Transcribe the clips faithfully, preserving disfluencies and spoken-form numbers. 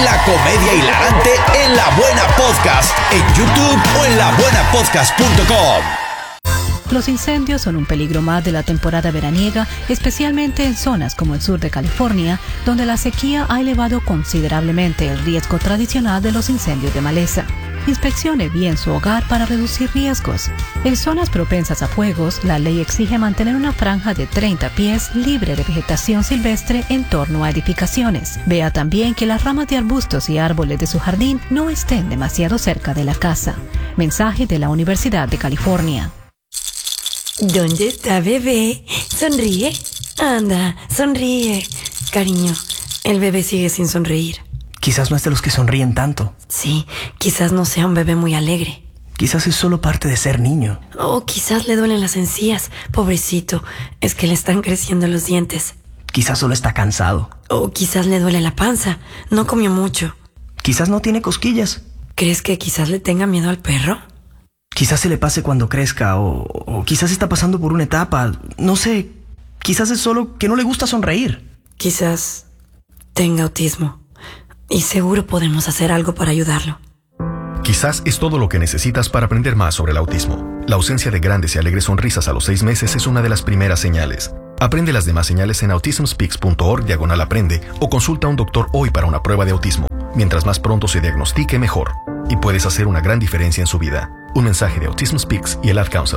La comedia hilarante en La Buena Podcast, en YouTube o en la buena podcast punto com. Los incendios son un peligro más de la temporada veraniega, especialmente en zonas como el sur de California, donde la sequía ha elevado considerablemente el riesgo tradicional de los incendios de maleza. Inspeccione bien su hogar para reducir riesgos. En zonas propensas a fuegos, la ley exige mantener una franja de treinta pies libre de vegetación silvestre en torno a edificaciones. Vea también que las ramas de arbustos y árboles de su jardín no estén demasiado cerca de la casa. Mensaje de la Universidad de California. ¿Dónde está bebé? Sonríe. Anda, sonríe. Cariño, el bebé sigue sin sonreír. Quizás no es de los que sonríen tanto. Sí, quizás no sea un bebé muy alegre. Quizás es solo parte de ser niño. O quizás le duelen las encías. Pobrecito, es que le están creciendo los dientes. Quizás solo está cansado. O quizás le duele la panza. No comió mucho. Quizás no tiene cosquillas. ¿Crees que quizás le tenga miedo al perro? Quizás se le pase cuando crezca, o, o quizás está pasando por una etapa. No sé, quizás es solo que no le gusta sonreír. Quizás tenga autismo. Y seguro podemos hacer algo para ayudarlo. Quizás es todo lo que necesitas para aprender más sobre el autismo. La ausencia de grandes y alegres sonrisas a los seis meses es una de las primeras señales. Aprende las demás señales en autism speaks punto org diagonal aprende o consulta a un doctor hoy para una prueba de autismo. Mientras más pronto se diagnostique, mejor. Y puedes hacer una gran diferencia en su vida. Un mensaje de Autism Speaks y el Ad Council.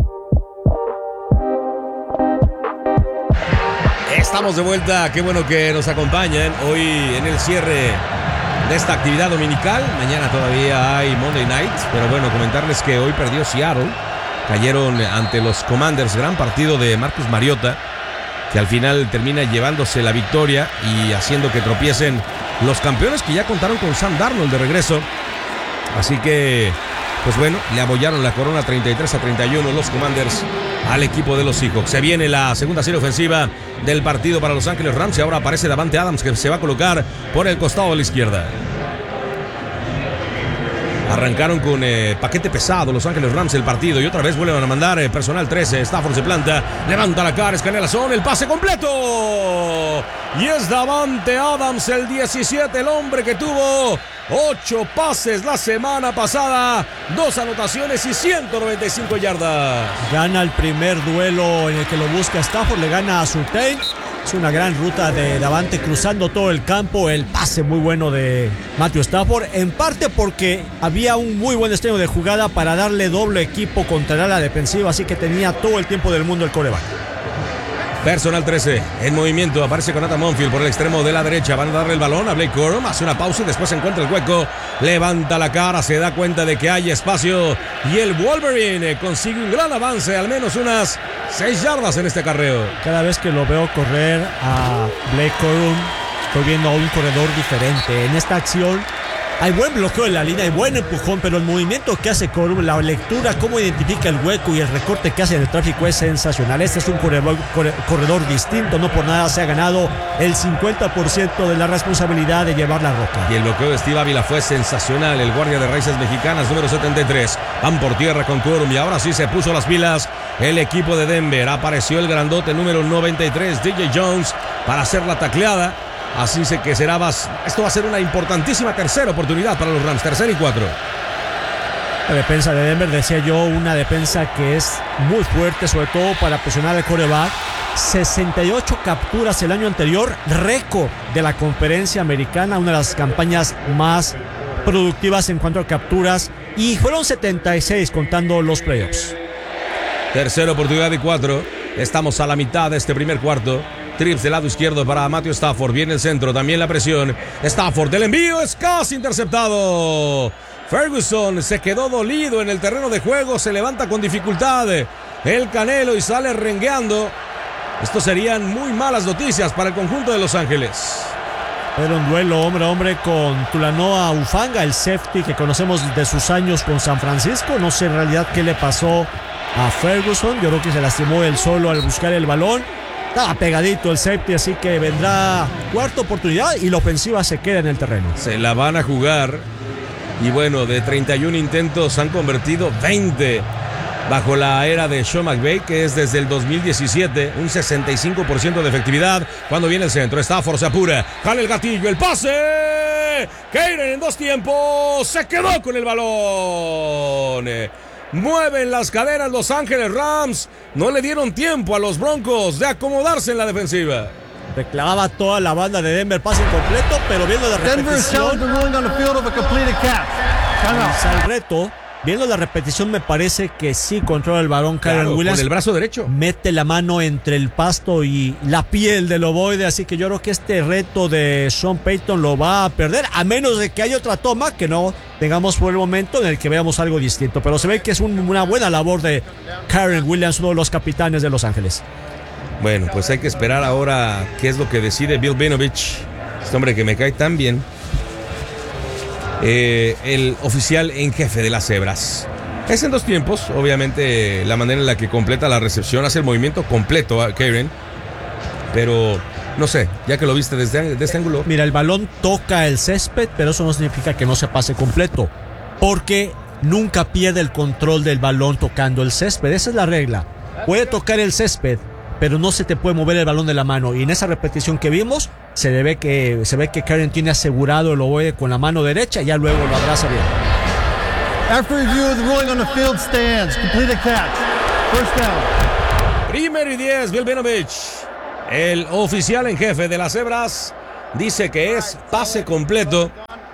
Estamos de vuelta, qué bueno que nos acompañan hoy en el cierre de esta actividad dominical. Mañana todavía hay Monday Night, pero bueno, comentarles que hoy perdió Seattle. Cayeron ante los Commanders, gran partido de Marcus Mariota, que al final termina llevándose la victoria y haciendo que tropiecen los campeones que ya contaron con Sam Darnold de regreso. Así que, pues bueno, le abollaron la corona treinta y tres a treinta y uno los Commanders al equipo de los Seahawks. Se viene la segunda serie ofensiva del partido para Los Ángeles Rams y ahora aparece Davante Adams, que se va a colocar por el costado de la izquierda. Arrancaron con eh, paquete pesado Los Ángeles Rams el partido y otra vez vuelven a mandar eh, personal trece. Stafford se planta, levanta la cara, escanea la zona, el pase completo. Y es Davante Adams el diecisiete, el hombre que tuvo ocho pases la semana pasada, dos anotaciones y ciento noventa y cinco yardas. Gana el primer duelo en el que lo busca Stafford, le gana a Surtain. Es una gran ruta de Davante cruzando todo el campo, el pase muy bueno de Matthew Stafford, en parte porque había un muy buen estreno de jugada para darle doble equipo contra el ala defensiva, así que tenía todo el tiempo del mundo el quarterback. Personal trece en movimiento, aparece con Nathan Monfield por el extremo de la derecha, van a darle el balón a Blake Corum, hace una pausa y después encuentra el hueco, levanta la cara, se da cuenta de que hay espacio y el Wolverine consigue un gran avance, al menos unas seis yardas en este acarreo. Cada vez que lo veo correr a Blake Corum, estoy viendo a un corredor diferente. En esta acción hay buen bloqueo en la línea, hay buen empujón, pero el movimiento que hace Corum, la lectura, cómo identifica el hueco y el recorte que hace en el tráfico es sensacional. Este es un corredor, corredor distinto, no por nada se ha ganado el cincuenta por ciento de la responsabilidad de llevar la roca. Y el bloqueo de Steve Ávila fue sensacional, el guardia de raíces mexicanas, número setenta y tres. Van por tierra con Corum y ahora sí se puso las pilas el equipo de Denver. Apareció el grandote número noventa y tres, D J Jones, para hacer la tacleada. Así sé que será, esto va a ser una importantísima tercera oportunidad para los Rams, tercera y cuatro. La defensa de Denver, decía yo, una defensa que es muy fuerte, sobre todo para presionar al quarterback. sesenta y ocho capturas el año anterior, récord de la conferencia americana, una de las campañas más productivas en cuanto a capturas, y fueron setenta y seis contando los playoffs. Tercera oportunidad y cuatro, estamos a la mitad de este primer cuarto. Trips del lado izquierdo para Matthew Stafford. Viene el centro, también la presión. Stafford del envío es casi interceptado. Ferguson se quedó dolido en el terreno de juego. Se levanta con dificultad el Canelo y sale rengueando. Esto serían muy malas noticias para el conjunto de Los Ángeles. Era un duelo hombre a hombre con Talanoa Hufanga, el safety que conocemos de sus años con San Francisco. No sé en realidad qué le pasó a Ferguson. Yo creo que se lastimó él solo al buscar el balón. Estaba pegadito el safety, así que vendrá cuarta oportunidad y la ofensiva se queda en el terreno. Se la van a jugar. Y bueno, de treinta y uno intentos han convertido veinte bajo la era de Sean McVay, que es desde el dos mil diecisiete, un sesenta y cinco por ciento de efectividad. Cuando viene el centro, Stafford se apura, jala el gatillo, el pase. Keiren en dos tiempos se quedó con el balón. Mueven las cadenas Los Ángeles Rams. No le dieron tiempo a los Broncos de acomodarse en la defensiva. Reclamaba toda la banda de Denver, pase incompleto, pero viendo la repetición, al reto, viendo la repetición me parece que sí controla el balón Kyren Claro, Williams. con el brazo derecho. Mete la mano entre el pasto y la piel del ovoide, así que yo creo que este reto de Sean Payton lo va a perder, a menos de que haya otra toma que no tengamos por el momento en el que veamos algo distinto. Pero se ve que es un, una buena labor de Kyren Williams, uno de los capitanes de Los Ángeles. Bueno, pues hay que esperar ahora qué es lo que decide Bill Vinovich, este hombre que me cae tan bien, eh, el oficial en jefe de las Cebras. Es en dos tiempos, obviamente la manera en la que completa la recepción, hace el movimiento completo a Keiren, pero no sé, ya que lo viste desde, desde este ángulo. Mira, el balón toca el césped, pero eso no significa que no se pase completo, porque nunca pierde el control del balón tocando el césped, esa es la regla. Puede tocar el césped, pero no se te puede mover el balón de la mano. Y en esa repetición que vimos, se ve que, se ve que Keiren tiene asegurado el ovoide con la mano derecha y ya luego lo abraza bien. After review of the ruling on the field stands, complete a catch. First down. Primero y diez, Bill Vinovich, el oficial en jefe de las Cebras, dice que es pase completo.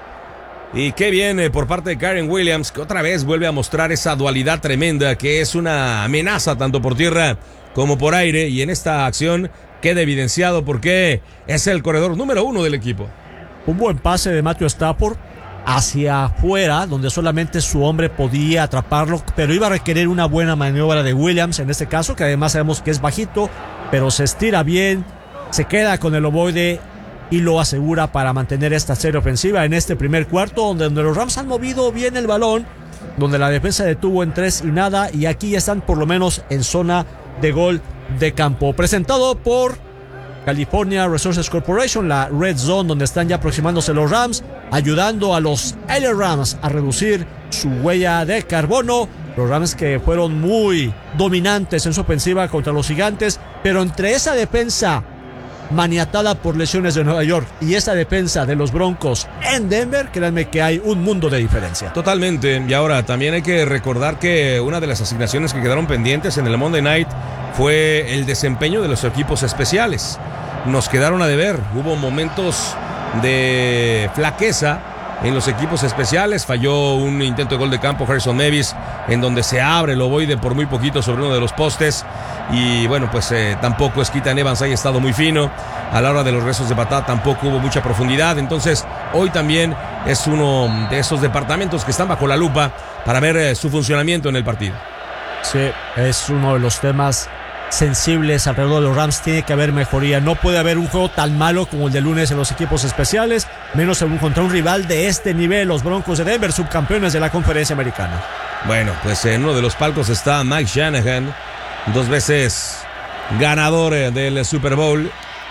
Y qué viene por parte de Kyren Williams, que otra vez vuelve a mostrar esa dualidad tremenda, que es una amenaza tanto por tierra como por aire, y en esta acción queda evidenciado porque es el corredor número uno del equipo. Un buen pase de Matthew Stafford hacia afuera, donde solamente su hombre podía atraparlo, pero iba a requerir una buena maniobra de Williams en este caso, que además sabemos que es bajito, pero se estira bien, se queda con el ovoide y lo asegura para mantener esta serie ofensiva en este primer cuarto, donde, donde los Rams han movido bien el balón, donde la defensa detuvo en tres y nada, y aquí ya están por lo menos en zona de gol de campo. Presentado por California Resources Corporation, la Red Zone, donde están ya aproximándose los Rams, ayudando a los L A Rams a reducir su huella de carbono. Los Rams que fueron muy dominantes en su ofensiva contra los Gigantes, pero entre esa defensa maniatada por lesiones de Nueva York y esa defensa de los Broncos en Denver, créanme que hay un mundo de diferencia. Totalmente, y ahora también hay que recordar que una de las asignaciones que quedaron pendientes en el Monday Night fue el desempeño de los equipos especiales. Nos quedaron a deber, hubo momentos de flaqueza en los equipos especiales, falló un intento de gol de campo Harrison Mevis, en donde se abre el ovoide por muy poquito sobre uno de los postes, y bueno, pues eh, tampoco Skeetan Evans haya estado muy fino, a la hora de los rezos de patada tampoco hubo mucha profundidad, entonces hoy también es uno de esos departamentos que están bajo la lupa para ver eh, su funcionamiento en el partido. Sí, es uno de los temas sensibles alrededor de los Rams. Tiene que haber mejoría, no puede haber un juego tan malo como el de lunes en los equipos especiales, menos contra un rival de este nivel, los Broncos de Denver, subcampeones de la conferencia americana. Bueno, pues en uno de los palcos está Mike Shanahan, dos veces ganador del Super Bowl.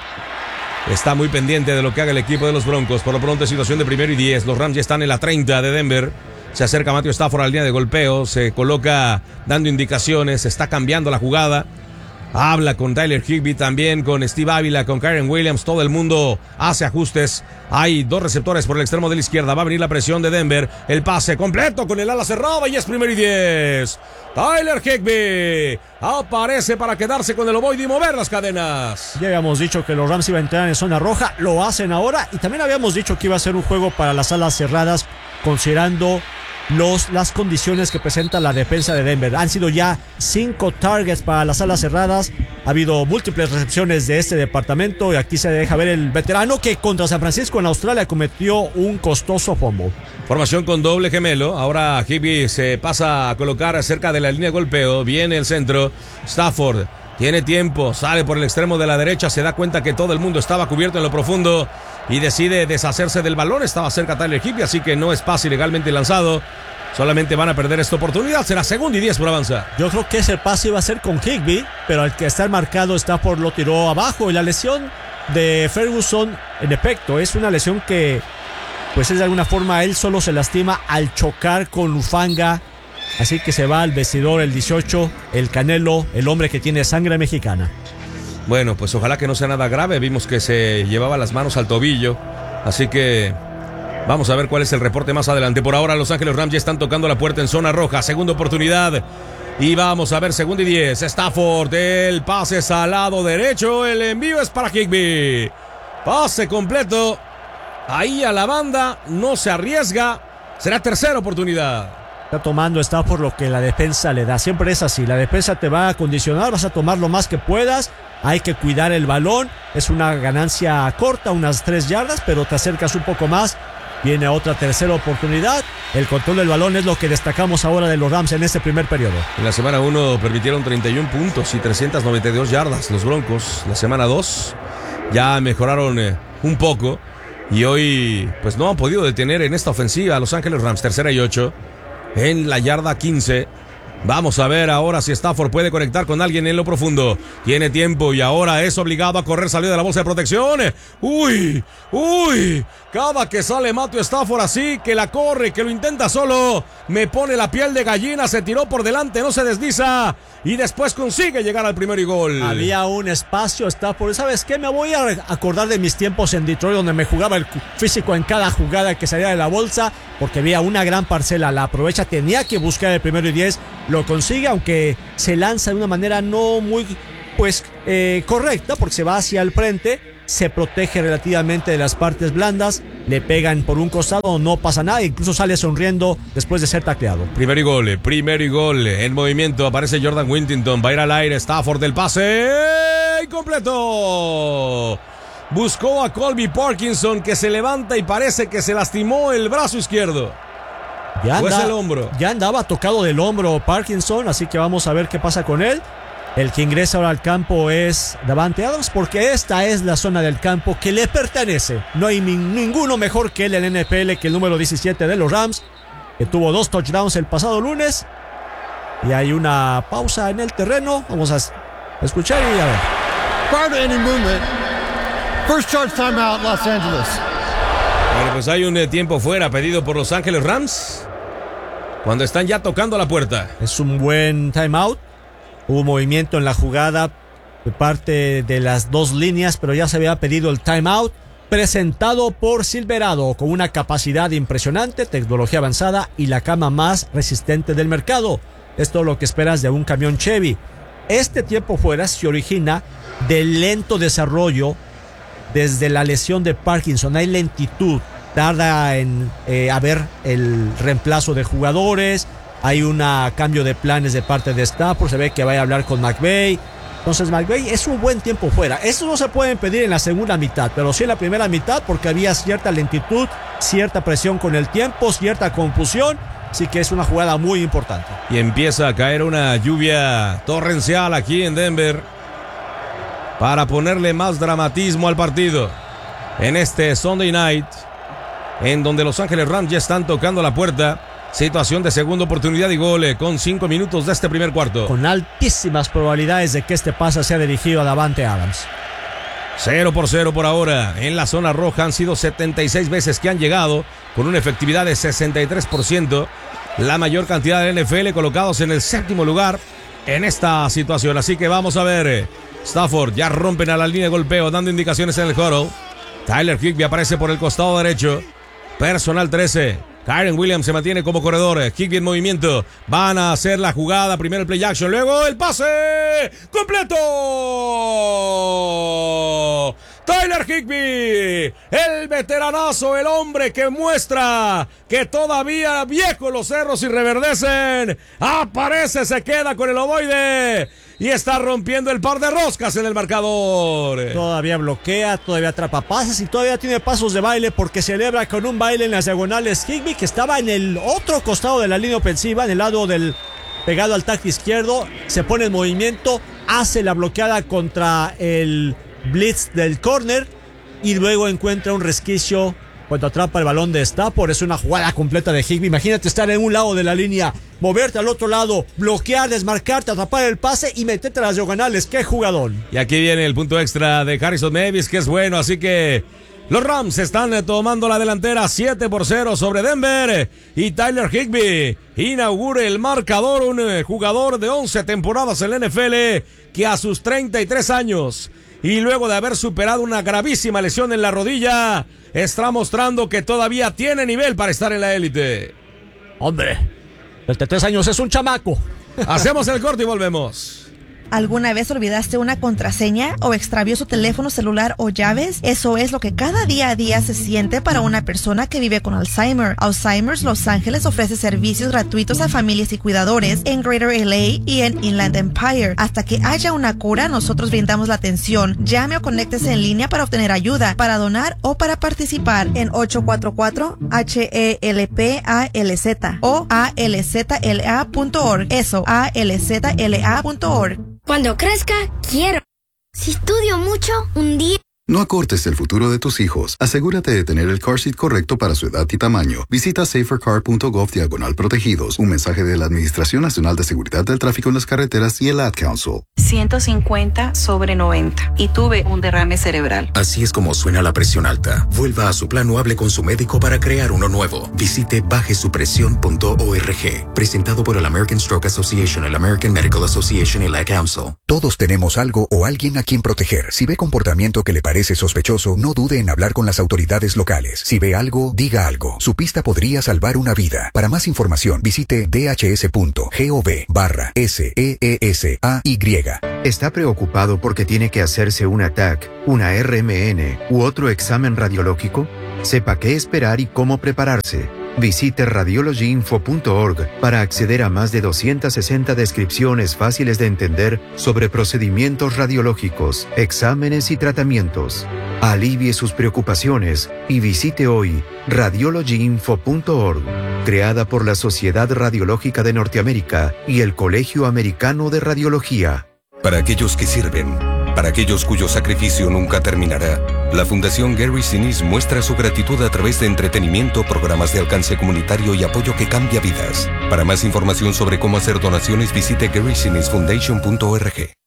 Está muy pendiente de lo que haga el equipo de los Broncos. Por lo pronto, situación de primero y diez. Los Rams ya están en la treinta de Denver. Se acerca Matthew Stafford a la línea de golpeo. Se coloca dando indicaciones. Se está cambiando la jugada. Habla con Tyler Higbee, también con Steve Ávila, con Kyren Williams. Todo el mundo hace ajustes. Hay dos receptores por el extremo de la izquierda. Va a venir la presión de Denver. El pase completo con el ala cerrada y es primero y diez. Tyler Higbee aparece para quedarse con el ovoide y mover las cadenas. Ya habíamos dicho que los Rams iban a entrar en zona roja. Lo hacen ahora. Y también habíamos dicho que iba a ser un juego para las alas cerradas, considerando Los, las condiciones que presenta la defensa de Denver. Han sido ya cinco targets para las alas cerradas. Ha habido múltiples recepciones de este departamento. Y aquí se deja ver el veterano que contra San Francisco en Australia cometió un costoso fumble. Formación con doble gemelo. Ahora Higbee se pasa a colocar cerca de la línea de golpeo. Viene el centro. Stafford tiene tiempo. Sale por el extremo de la derecha. Se da cuenta que todo el mundo estaba cubierto en lo profundo y decide deshacerse del balón. Estaba cerca Tyler Higbee, así que no es pase ilegalmente lanzado. Solamente van a perder esta oportunidad. Será segundo y diez por avanzar. Yo creo que ese pase iba a ser con Higbee, pero al que está marcado Stafford lo tiró abajo. Y la lesión de Ferguson, en efecto, es una lesión que, pues es de alguna forma, él solo se lastima al chocar con Ufanga. Así que se va al vestidor el dieciocho, el Canelo, el hombre que tiene sangre mexicana. Bueno, pues ojalá que no sea nada grave. Vimos que se llevaba las manos al tobillo. Así que Vamos a ver cuál es el reporte más adelante. Por ahora Los Ángeles Rams ya están tocando la puerta en zona roja. Segunda oportunidad. Y vamos a ver, segunda y diez. Stafford, el pase es al lado derecho. El envío es para Higbee. Pase completo. Ahí a la banda. No se arriesga. Será tercera oportunidad. Está tomando Stafford lo que la defensa le da. Siempre es así. La defensa te va a condicionar. Vas a tomar lo más que puedas. Hay que cuidar el balón. Es una ganancia corta, unas tres yardas, pero te acercas un poco más. Viene otra tercera oportunidad. El control del balón es lo que destacamos ahora de los Rams en este primer periodo. En la semana uno permitieron treinta y un puntos y trescientas noventa y dos yardas los Broncos. La semana dos ya mejoraron eh, un poco. Y hoy pues no han podido detener en esta ofensiva a Los Ángeles Rams. Tercera y ocho en la yarda quince. Vamos a ver ahora si Stafford puede conectar con alguien en lo profundo. Tiene tiempo y ahora es obligado a correr. Salió de la bolsa de protección. Uy, uy. Cada que sale Matthew Stafford así, que la corre, que lo intenta solo, me pone la piel de gallina. Se tiró por delante, no se desliza. Y después consigue llegar al primer y gol. Había un espacio, Stafford. ¿Sabes qué? Me voy a acordar de mis tiempos en Detroit, donde me jugaba el físico en cada jugada que salía de la bolsa, porque había una gran parcela. La aprovecha, tenía que buscar el primero y diez. Lo consigue, aunque se lanza de una manera no muy pues eh, correcta, porque se va hacia el frente, se protege relativamente de las partes blandas, le pegan por un costado, no pasa nada, incluso sale sonriendo después de ser tacleado. Primero y gol, primero y gol, en movimiento aparece Jordan Whittington, va a ir al aire, Stafford del pase, incompleto. Buscó a Colby Parkinson, que se levanta y parece que se lastimó el brazo izquierdo. Ya, anda, el hombro. ya andaba tocado del hombro Parkinson, así que vamos a ver qué pasa con él. El que ingresa ahora al campo es Davante Adams, porque esta es la zona del campo que le pertenece. No hay ni, ninguno mejor que él en N F L, que el número diecisiete de los Rams, que tuvo dos touchdowns el pasado lunes. Y hay una pausa en el terreno. Vamos a escuchar y a ver. Prior to any movement, first charge timeout, Los Angeles. Bueno, pues hay un eh, tiempo fuera pedido por Los Ángeles Rams cuando están ya tocando la puerta. Es un buen timeout. Hubo movimiento en la jugada de parte de las dos líneas, pero ya se había pedido el timeout, presentado por Silverado, con una capacidad impresionante, tecnología avanzada y la cama más resistente del mercado. Es todo lo que esperas de un camión Chevy. Este tiempo fuera se origina del lento desarrollo desde la lesión de Parkinson. Hay lentitud, tarda en eh, haber el reemplazo de jugadores. Hay un cambio de planes de parte de Stafford. Se ve que va a hablar con McVay. Entonces McVay es un buen tiempo fuera. Eso no se puede pedir en la segunda mitad, pero sí en la primera mitad, porque había cierta lentitud, cierta presión con el tiempo, cierta confusión. Así que es una jugada muy importante. Y empieza a caer una lluvia torrencial aquí en Denver para ponerle más dramatismo al partido. En este Sunday Night, en donde Los Ángeles Rams ya están tocando la puerta. Situación de segunda oportunidad y gol con cinco minutos de este primer cuarto. Con altísimas probabilidades de que este pase sea dirigido a Davante Adams. Cero por cero por ahora. En la zona roja han sido setenta y seis veces que han llegado, con una efectividad de sesenta y tres por ciento. La mayor cantidad del N F L, colocados en el séptimo lugar en esta situación. Así que vamos a ver. Stafford ya rompen a la línea de golpeo, dando indicaciones en el huddle. Tyler Higbee aparece por el costado derecho. Personal trece. Kyren Williams se mantiene como corredor. Higbee en movimiento. Van a hacer la jugada. Primero el play action. Luego el pase. ¡Completo! Tyler Higbee. El veteranazo. El hombre que muestra que todavía viejos los cerros y reverdecen. Aparece, se queda con el ovoide. Y está rompiendo el par de roscas en el marcador. Todavía bloquea, todavía atrapa pases y todavía tiene pasos de baile, porque celebra con un baile en las diagonales Higbee, que estaba en el otro costado de la línea ofensiva, en el lado del pegado al tackle izquierdo. Se pone en movimiento, hace la bloqueada contra el blitz del corner y luego encuentra un resquicio cuando atrapa el balón de Stafford. Es una jugada completa de Higbee. Imagínate estar en un lado de la línea, moverte al otro lado, bloquear, desmarcarte, atrapar el pase y meterte a las diagonales. ¡Qué jugador! Y aquí viene el punto extra de Harrison Mavis, que es bueno. Así que los Rams están tomando la delantera siete por cero sobre Denver. Y Tyler Higbee inaugura el marcador. Un jugador de once temporadas en la N F L que a sus treinta y tres años y luego de haber superado una gravísima lesión en la rodilla, está mostrando que todavía tiene nivel para estar en la élite. Hombre, el de tres años es un chamaco. Hacemos el corte y volvemos. ¿Alguna vez olvidaste una contraseña o extravió su teléfono celular o llaves? Eso es lo que cada día a día se siente para una persona que vive con Alzheimer. Alzheimer's Los Ángeles ofrece servicios gratuitos a familias y cuidadores en Greater L A y en Inland Empire. Hasta que haya una cura, nosotros brindamos la atención. Llame o conéctese en línea para obtener ayuda, para donar o para participar en ocho cuatro cuatro H E L P A L Z o A L Z L A punto org. Eso, A L Z L A punto org. Cuando crezca, quiero. Si estudio mucho, un día... No acortes el futuro de tus hijos. Asegúrate de tener el car seat correcto para su edad y tamaño. Visita safercar punto gov diagonal protegidos. Un mensaje de la Administración Nacional de Seguridad del Tráfico en las Carreteras y el Ad Council. ciento cincuenta sobre noventa y tuve un derrame cerebral. Así es como suena la presión alta. Vuelva a su plan o hable con su médico para crear uno nuevo. Visite baje su presión punto org. Presentado por el American Stroke Association, el American Medical Association y el Ad Council. Todos tenemos algo o alguien a quien proteger. Si ve comportamiento que le parece sospechoso, no dude en hablar con las autoridades locales. Si ve algo, diga algo. Su pista podría salvar una vida. Para más información, visite d h s punto gov barra S E E S A Y. ¿Está preocupado porque tiene que hacerse una T A C, una R M N u otro examen radiológico? Sepa qué esperar y cómo prepararse. Visite radiology info punto org para acceder a más de doscientas sesenta descripciones fáciles de entender sobre procedimientos radiológicos, exámenes y tratamientos. Alivie sus preocupaciones y visite hoy radiology info punto org, creada por la Sociedad Radiológica de Norteamérica y el Colegio Americano de Radiología. Para aquellos que sirven, para aquellos cuyo sacrificio nunca terminará, la Fundación Gary Sinise muestra su gratitud a través de entretenimiento, programas de alcance comunitario y apoyo que cambia vidas. Para más información sobre cómo hacer donaciones, visite gary sinise foundation punto org.